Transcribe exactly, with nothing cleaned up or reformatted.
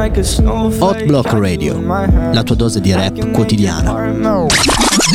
Hot Block Radio, la tua dose di rap quotidiana.